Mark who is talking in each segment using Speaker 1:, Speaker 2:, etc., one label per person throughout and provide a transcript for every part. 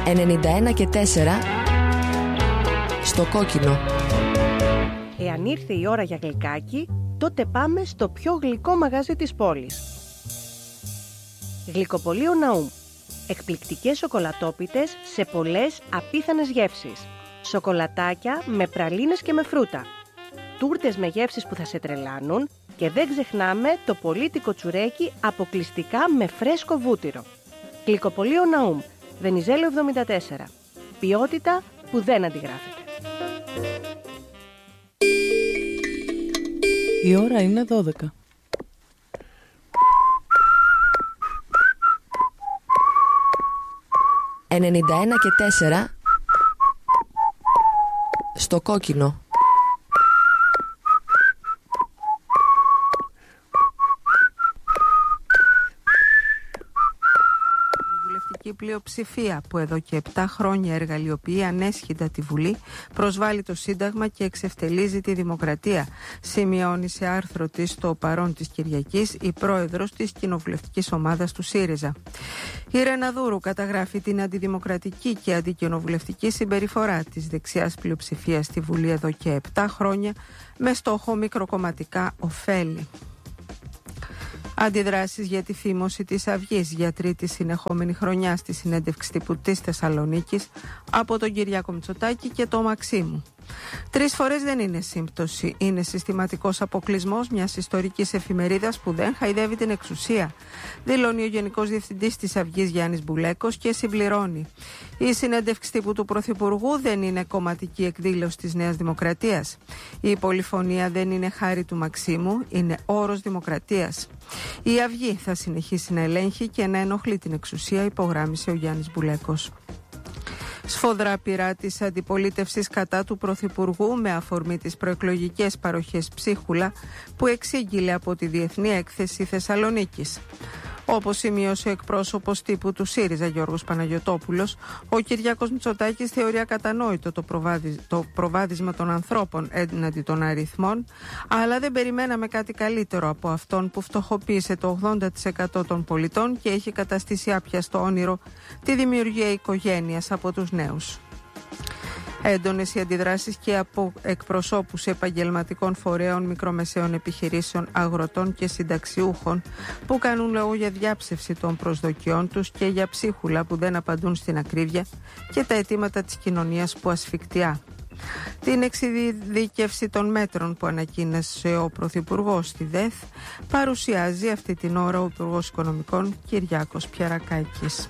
Speaker 1: 91,4 στο κόκκινο.
Speaker 2: Εάν ήρθε η ώρα για γλυκάκι, τότε πάμε στο πιο γλυκό μαγαζί της πόλης. Γλυκοπωλείο Ναούμ. Εκπληκτικές σοκολατόπιτες σε πολλές απίθανες γεύσεις. Σοκολατάκια με πραλίνες και με φρούτα. Τούρτες με γεύσεις που θα σε τρελάνουν και δεν ξεχνάμε το πολύτικο τσουρέκι αποκλειστικά με φρέσκο βούτυρο. Γλυκοπωλείο Ναούμ, Βενιζέλο 74. Ποιότητα που δεν αντιγράφεται.
Speaker 3: Η ώρα είναι 12.
Speaker 1: «91 και 4 στο κόκκινο».
Speaker 4: Η πλειοψηφία που εδώ και 7 χρόνια εργαλειοποιεί ανέσχυντα τη Βουλή, προσβάλλει το Σύνταγμα και εξευτελίζει τη δημοκρατία, σημειώνει σε άρθρο της στο παρόν της Κυριακής η πρόεδρος της κοινοβουλευτικής ομάδας του ΣΥΡΙΖΑ. Η Ρεναδούρου καταγράφει την αντιδημοκρατική και αντικοινοβουλευτική συμπεριφορά της δεξιάς πλειοψηφίας στη Βουλή εδώ και 7 χρόνια με στόχο μικροκομματικά ωφέλη. Αντιδράσεις για τη φήμωση της Αυγής για τρίτη συνεχόμενη χρονιά στη συνέντευξη τύπου της Θεσσαλονίκης από τον Κυριάκο Μητσοτάκη και το Μαξίμου. 3 φορές δεν είναι σύμπτωση. Είναι συστηματικός αποκλεισμός μιας ιστορικής εφημερίδας που δεν χαϊδεύει την εξουσία, δηλώνει ο Γενικός Διευθυντής της Αυγής Γιάννης Μπουλέκος και συμπληρώνει. Η συνέντευξη τύπου του Πρωθυπουργού δεν είναι κομματική εκδήλωση της Νέας Δημοκρατίας. Η πολυφωνία δεν είναι χάρη του Μαξίμου, είναι όρος δημοκρατίας. Η Αυγή θα συνεχίσει να ελέγχει και να ενοχλεί την εξουσία, υπογράμμισε ο Γιάννης Μπουλέκος. Σφοδρά πειρά της αντιπολίτευσης κατά του Πρωθυπουργού με αφορμή τις προεκλογικές παροχές ψίχουλα που εξήγηλε από τη Διεθνή Έκθεση Θεσσαλονίκης. Όπως σημείωσε ο εκπρόσωπος τύπου του ΣΥΡΙΖΑ Γιώργος Παναγιωτόπουλος, ο Κυριάκος Μητσοτάκης θεωρεί ακατανόητο το προβάδισμα των ανθρώπων έναντι των αριθμών, αλλά δεν περιμέναμε κάτι καλύτερο από αυτόν που φτωχοποίησε το 80% των πολιτών και έχει καταστήσει άπιαστο όνειρο τη δημιουργία οικογένειας από τους νέους. Έντονες οι αντιδράσεις και από εκπροσώπους επαγγελματικών φορέων, μικρομεσαίων επιχειρήσεων, αγροτών και συνταξιούχων που κάνουν λόγο για διάψευση των προσδοκιών τους και για ψίχουλα που δεν απαντούν στην ακρίβεια και τα αιτήματα της κοινωνίας που ασφικτιά. Την εξειδίκευση των μέτρων που ανακοίνωσε ο Πρωθυπουργός στη ΔΕΘ παρουσιάζει αυτή την ώρα ο Υπουργός Οικονομικών Κυριάκος Πιερακάκης.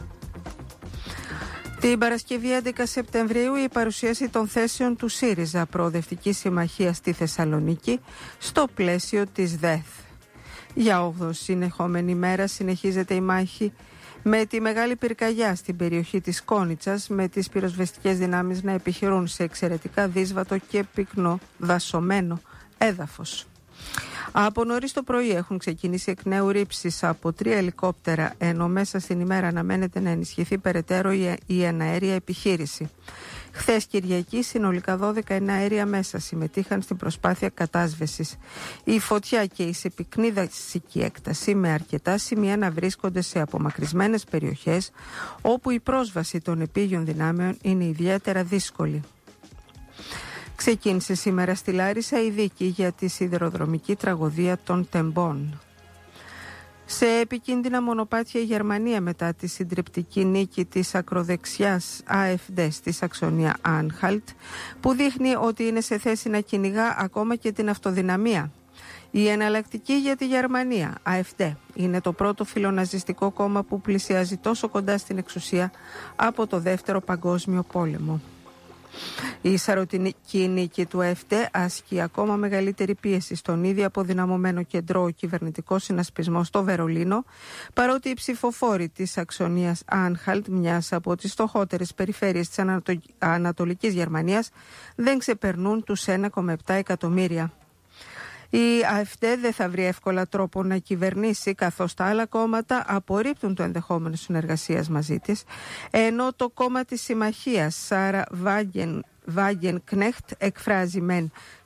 Speaker 4: Την Παρασκευή 11 Σεπτεμβρίου η παρουσίαση των θέσεων του ΣΥΡΙΖΑ Προοδευτική Συμμαχία στη Θεσσαλονίκη στο πλαίσιο της ΔΕΘ. Για 8 συνεχόμενη μέρα συνεχίζεται η μάχη με τη μεγάλη πυρκαγιά στην περιοχή της Κόνιτσας, με τις πυροσβεστικές δυνάμεις να επιχειρούν σε εξαιρετικά δύσβατο και πυκνό δασωμένο έδαφος. Από νωρίς το πρωί έχουν ξεκινήσει εκ νέου ρήψεις από 3 ελικόπτερα, ενώ μέσα στην ημέρα αναμένεται να ενισχυθεί περαιτέρω η εναέρια επιχείρηση. Χθες Κυριακή συνολικά 12 εναέρια μέσα συμμετείχαν στην προσπάθεια κατάσβεσης. Η φωτιά και σε πυκνή δασική έκταση με αρκετά σημεία να βρίσκονται σε απομακρυσμένες περιοχές όπου η πρόσβαση των επίγειων δυνάμεων είναι ιδιαίτερα δύσκολη. Ξεκίνησε σήμερα στη Λάρισα η δίκη για τη σιδηροδρομική τραγωδία των Τεμπών. Σε επικίνδυνα μονοπάτια η Γερμανία μετά τη συντριπτική νίκη της ακροδεξιάς AfD στη Σαξονία Άνχαλτ, που δείχνει ότι είναι σε θέση να κυνηγά ακόμα και την αυτοδυναμία. Η εναλλακτική για τη Γερμανία, AfD, είναι το πρώτο φιλοναζιστικό κόμμα που πλησιάζει τόσο κοντά στην εξουσία από το Δεύτερο Παγκόσμιο Πόλεμο. Η σαρωτική νίκη του AfD ασκεί ακόμα μεγαλύτερη πίεση στον ήδη αποδυναμωμένο κεντρό κυβερνητικό συνασπισμό στο Βερολίνο, παρότι οι ψηφοφόροι της Σαξονίας Άνχαλτ, μιας από τις φτωχότερες περιφέρειες της Ανατολικής Γερμανίας, δεν ξεπερνούν τους 1,7 εκατομμύρια. Η AfD δεν θα βρει εύκολα τρόπο να κυβερνήσει, καθώς τα άλλα κόμματα απορρίπτουν το ενδεχόμενο συνεργασίας μαζί της, ενώ το κόμμα της συμμαχίας Σάρα Βάγενκνέχτ εκφράζει μεν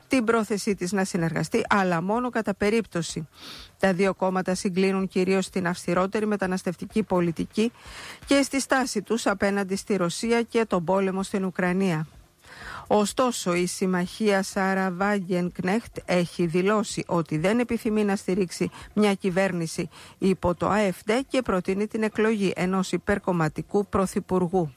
Speaker 4: την πρόθεσή της να συνεργαστεί, αλλά μόνο κατά περίπτωση. Τα δύο κόμματα συγκλίνουν κυρίως στην αυστηρότερη μεταναστευτική πολιτική και στη στάση τους απέναντι στη Ρωσία και τον πόλεμο στην Ουκρανία. Ωστόσο, η συμμαχία Σάρα Βάγγενκνεχτ έχει δηλώσει ότι δεν επιθυμεί να στηρίξει μια κυβέρνηση υπό το AfD και προτείνει την εκλογή ενός υπερκομματικού πρωθυπουργού.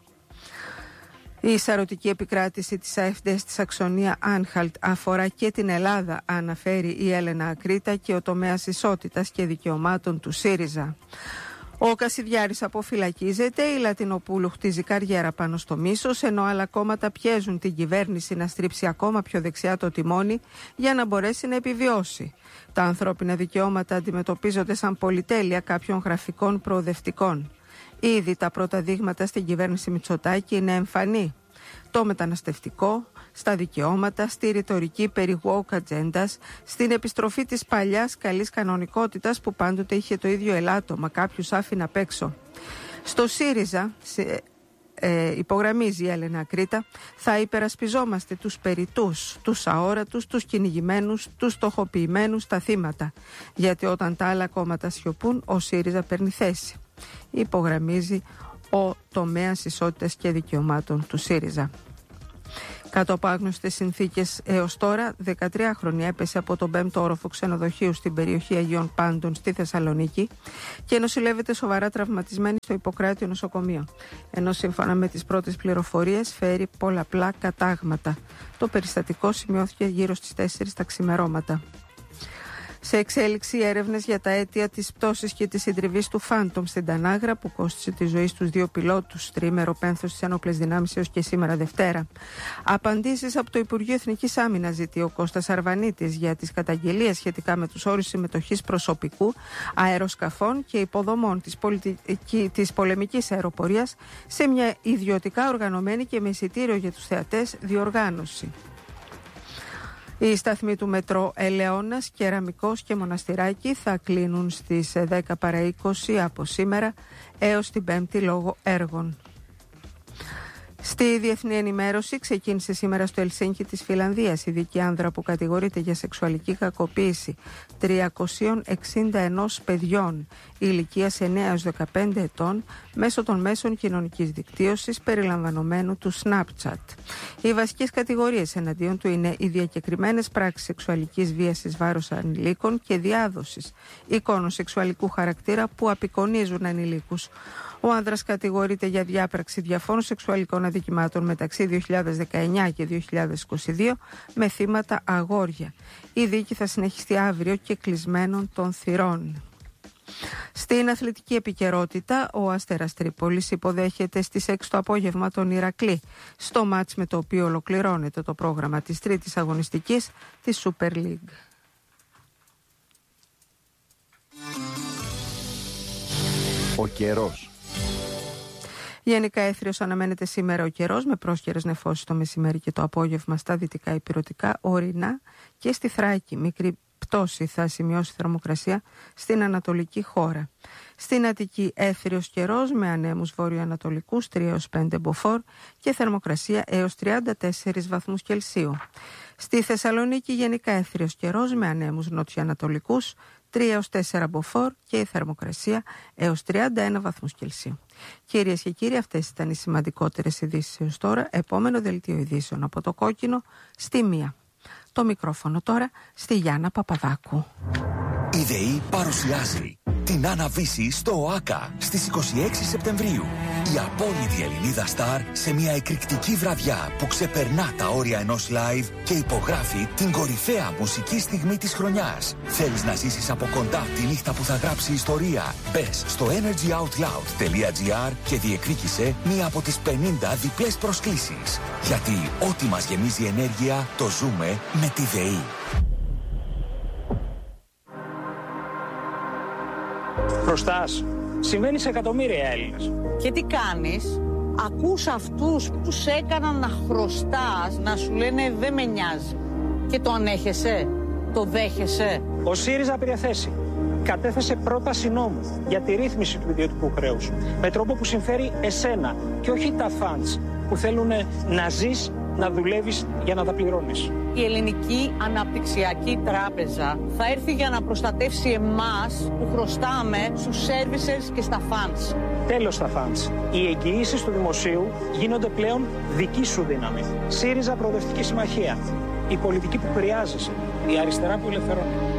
Speaker 4: Η σαρωτική επικράτηση της AfD στη Σαξονία Άνχαλτ αφορά και την Ελλάδα, αναφέρει η Έλενα Ακρίτα, και ο τομέας ισότητας και δικαιωμάτων του ΣΥΡΙΖΑ. Ο Κασιδιάρης αποφυλακίζεται, η Λατινοπούλου χτίζει καριέρα πάνω στο μίσος, ενώ άλλα κόμματα πιέζουν την κυβέρνηση να στρίψει ακόμα πιο δεξιά το τιμόνι για να μπορέσει να επιβιώσει. Τα ανθρώπινα δικαιώματα αντιμετωπίζονται σαν πολυτέλεια κάποιων γραφικών προοδευτικών. Ήδη τα πρώτα δείγματα στην κυβέρνηση Μητσοτάκη είναι εμφανή. Το μεταναστευτικό, στα δικαιώματα, στη ρητορική περί woke ατζέντας, στην επιστροφή της παλιάς καλής κανονικότητας που πάντοτε είχε το ίδιο ελάττωμα, κάποιους άφηνε απ' έξω. Στο ΣΥΡΙΖΑ, υπογραμμίζει η Έλενα Ακρίτα, θα υπερασπιζόμαστε τους περιτούς, τους αόρατους, τους κυνηγημένους, τους στοχοποιημένους, τα θύματα. Γιατί όταν τα άλλα κόμματα σιωπούν, ο ΣΥΡΙΖΑ παίρνει θέση. Υπογραμμίζει ο τομέας ισότητας και δικαιωμάτων του ΣΥΡΙΖΑ. Κάτω από άγνωστες συνθήκες έως τώρα, 13χρονη έπεσε από τον 5ο όροφο ξενοδοχείου στην περιοχή Αγίων Πάντων στη Θεσσαλονίκη και νοσηλεύεται σοβαρά τραυματισμένη στο Ιπποκράτιο νοσοκομείο. Ενώ σύμφωνα με τις πρώτες πληροφορίες φέρει πολλαπλά κατάγματα. Το περιστατικό σημειώθηκε γύρω στις 4 τα ξημερώματα. Σε εξέλιξη έρευνες για τα αίτια της πτώσης και της συντριβής του Phantom στην Τανάγρα που κόστησε τη ζωή στους 2 πιλότους, τριήμερο πένθος στις ένοπλες δυνάμεις έως και σήμερα Δευτέρα. Απαντήσεις από το Υπουργείο Εθνικής Άμυνας ζητεί ο Κώστας Αρβανίτης για τις καταγγελίες σχετικά με τους όρους συμμετοχής προσωπικού, αεροσκαφών και υποδομών της πολεμικής αεροπορίας σε μια ιδιωτικά οργανωμένη και με εισιτήριο για τους θεατές διοργάνωση. Οι σταθμοί του μετρό Ελαιώνας, Κεραμικός και Μοναστηράκι θα κλείνουν στις 10 παρά 20 από σήμερα έως την 5η λόγω έργων. Στη διεθνή ενημέρωση, ξεκίνησε σήμερα στο Ελσίνκι της Φιλανδίας η δίκη άνδρα που κατηγορείται για σεξουαλική κακοποίηση 361 παιδιών ηλικίας 9 έως 15 ετών μέσω των μέσων κοινωνικής δικτύωσης περιλαμβανομένου του Snapchat. Οι βασικές κατηγορίες εναντίον του είναι οι διακεκριμένες πράξεις σεξουαλικής βίας εις βάρος ανηλίκων και διάδοσης εικόνων σεξουαλικού χαρακτήρα που απεικονίζουν ανηλίκους. Ο άνδρας κατηγορείται για διάπραξη διαφόρων σεξουαλικών αδικημάτων μεταξύ 2019 και 2022 με θύματα αγόρια. Η δίκη θα συνεχιστεί αύριο και κλεισμένων των θυρών. Στην αθλητική επικαιρότητα, ο Αστέρας Τρίπολης υποδέχεται στις 6 το απόγευμα τον Ηρακλή, στο μάτς με το οποίο ολοκληρώνεται το πρόγραμμα της τρίτης αγωνιστικής της Super League.
Speaker 3: Ο καιρός.
Speaker 4: Γενικά έθριος αναμένεται σήμερα ο καιρός με πρόσχερες νεφώσεις το μεσημέρι και το απόγευμα στα δυτικά υπηρετικά, ορεινά και στη Θράκη. Μικρή πτώση θα σημειώσει θερμοκρασία στην ανατολική χώρα. Στην Αττική έθριος καιρός με ανέμους βορειοανατολικούς 3 έως 5 μποφόρ και θερμοκρασία έως 34 βαθμούς Κελσίου. Στη Θεσσαλονίκη γενικά έθριος καιρός με ανέμους νοτιοανατολικούς 3 έως 4 μποφόρ και η θερμοκρασία έως 31 βαθμούς Κελσίου. Κυρίες και κύριοι, αυτές ήταν οι σημαντικότερες ειδήσεις έως τώρα. Επόμενο δελτίο ειδήσεων από το Κόκκινο στη 1. Το μικρόφωνο τώρα στη Γιάννα Παπαδάκου.
Speaker 5: Η ΔΕΗ παρουσιάζει την Άννα-Βύση στο ΟΑΚΑ στις 26 Σεπτεμβρίου. Η απόλυτη Ελληνίδα στάρ σε μια εκρηκτική βραδιά που ξεπερνά τα όρια ενός live και υπογράφει την κορυφαία μουσική στιγμή της χρονιάς. Θέλεις να ζήσεις από κοντά τη νύχτα που θα γράψει ιστορία? Μπες στο energyoutloud.gr και διεκδίκησε μία από τις 50 διπλές προσκλήσεις. Γιατί ό,τι μας γεμίζει ενέργεια το ζούμε με τη ΔΕΗ.
Speaker 6: Χρωστάς. Συμβαίνει σε εκατομμύρια Έλληνες.
Speaker 7: Και τι κάνεις? Ακούς αυτούς που σε έκαναν να χρωστάς, να σου λένε δεν με νοιάζει. Και το ανέχεσαι, το δέχεσαι.
Speaker 6: Ο ΣΥΡΙΖΑ πήρε θέση. Κατέθεσε πρόταση νόμου για τη ρύθμιση του ιδιωτικού χρέους. Με τρόπο που συμφέρει εσένα και όχι τα φαντς που θέλουν να ζεις να δουλεύεις για να τα πληρώνεις.
Speaker 7: Η Ελληνική Αναπτυξιακή Τράπεζα θα έρθει για να προστατεύσει εμάς που χρωστάμε στους services και στα funds.
Speaker 6: Τέλος στα funds. Οι εγγυήσεις του δημοσίου γίνονται πλέον δική σου δύναμη. ΣΥΡΙΖΑ Προοδευτική Συμμαχία. Η πολιτική που χρειάζεσαι. Η αριστερά που ελευθερώνει.